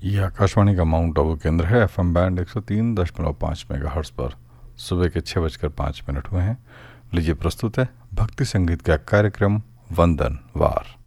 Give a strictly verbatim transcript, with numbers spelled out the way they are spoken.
ये आकाशवाणी का माउंट आबू केंद्र है। एफएम बैंड एक सौ तीन दशमलव पाँच मेगाहर्ट्ज पर सुबह के छः बजकर पाँच मिनट हुए हैं। लीजिए प्रस्तुत है भक्ति संगीत का कार्यक्रम वंदन वार।